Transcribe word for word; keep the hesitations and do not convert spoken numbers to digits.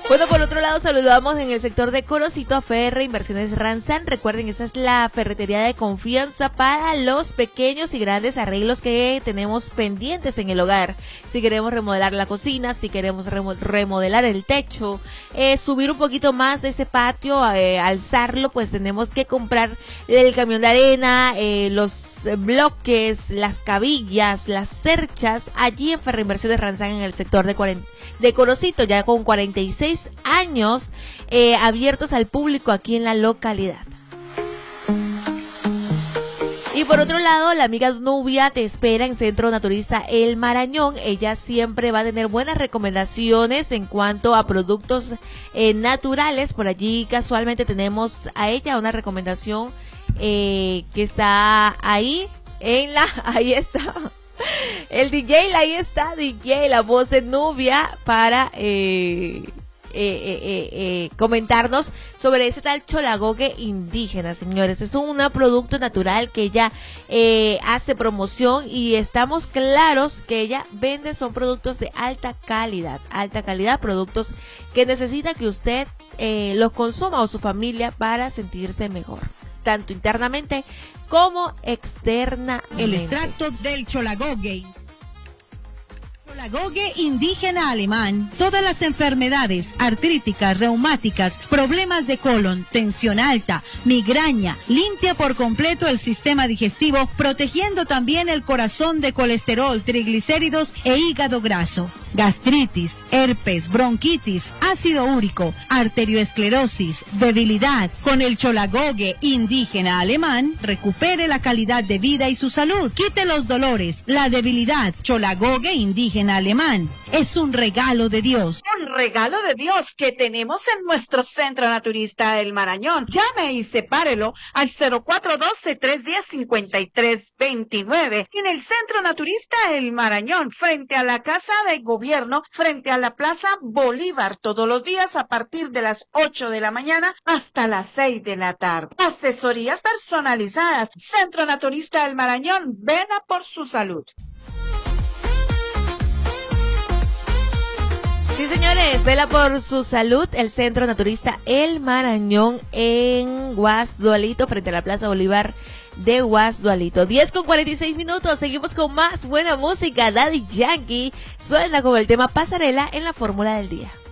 Bueno, por otro lado, saludamos en el sector de Corocito a Ferre Inversiones Ranzan. Recuerden, esa es la ferretería de confianza para los pequeños y grandes arreglos que tenemos pendientes en el hogar. Si queremos remodelar la cocina, si queremos remodelar el techo, eh, subir un poquito más de ese patio, eh, alzarlo, pues tenemos que comprar el camión de arena, eh, los bloques, las cabillas, las cerchas, allí en Ferre Inversiones Ranzan en el sector de, cuarenta, de Corocito, ya con cuarenta y seis años eh, abiertos al público aquí en la localidad. Y por otro lado, la amiga Nubia te espera en Centro Naturista El Marañón. Ella siempre va a tener buenas recomendaciones en cuanto a productos eh, naturales. Por allí casualmente tenemos a ella una recomendación eh, que está ahí en la, ahí está. El D J, ahí está D J, la voz de Nubia para eh, Eh, eh, eh, eh, comentarnos sobre ese tal cholagogue indígena, señores. Es un producto natural que ella eh, hace promoción y estamos claros que ella vende, son productos de alta calidad, alta calidad, productos que necesita que usted eh, los consuma o su familia para sentirse mejor, tanto internamente como externamente. El extracto del cholagogue. Cholagogue indígena alemán. Todas las enfermedades artríticas, reumáticas, problemas de colon, tensión alta, migraña, limpia por completo el sistema digestivo, protegiendo también el corazón de colesterol, triglicéridos e hígado graso. Gastritis, herpes, bronquitis, ácido úrico, arterioesclerosis, debilidad. Con el cholagogue indígena alemán, recupere la calidad de vida y su salud. Quite los dolores, la debilidad. Cholagogue indígena alemán es un regalo de Dios. Un regalo de Dios que tenemos en nuestro Centro Naturista El Marañón. Llame y sepárelo al cero cuatro uno dos, tres uno cero, cinco tres dos nueve. En el Centro Naturista El Marañón, frente a la Casa de Gobierno, frente a la Plaza Bolívar, todos los días a partir de las ocho de la mañana hasta las seis de la tarde. Asesorías personalizadas. Centro Naturista El Marañón, ven a por su salud. Sí, señores, vela por su salud, el Centro Naturista El Marañón en Guasdualito, frente a la Plaza Bolívar de Guasdualito. diez con cuarenta y seis minutos, seguimos con más buena música. Daddy Yankee suena con el tema Pasarela en la fórmula del día.